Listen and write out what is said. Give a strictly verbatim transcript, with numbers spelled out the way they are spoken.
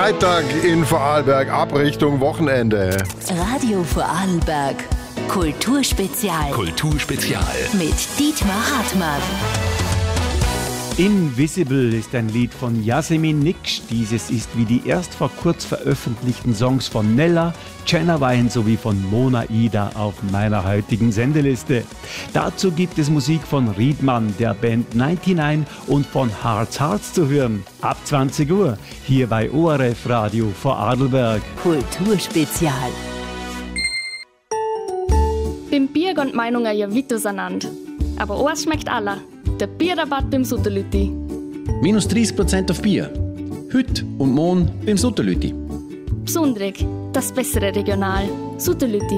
Freitag in Vorarlberg, ab Richtung Wochenende. Radio Vorarlberg, Kulturspezial. Kulturspezial. Mit Dietmar Hartmann. Invisible ist ein Lied von Yasemin Nix. Dieses ist wie die erst vor kurz veröffentlichten Songs von Nella, Jenna Wein sowie von Mona Ida auf meiner heutigen Sendeliste. Dazu gibt es Musik von Riedmann, der Band neunundneunzig und von Hearts Hearts zu hören. Ab zwanzig Uhr hier bei O R F Radio Vorarlberg. Kulturspezial. Beim Bier gehen die Meinungen ja weit auseinander. Aber eins schmeckt aller. Der Bierrabatt beim Sutterlütti. Minus dreißig Prozent auf Bier. Heute und morgen beim Sutterlütti. Besonderig, das bessere Regional. Sutterlütti.